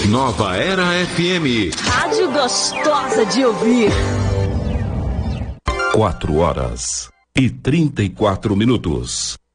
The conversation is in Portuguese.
Nova Era FM. Rádio gostosa de ouvir. 4 horas e 34 minutos.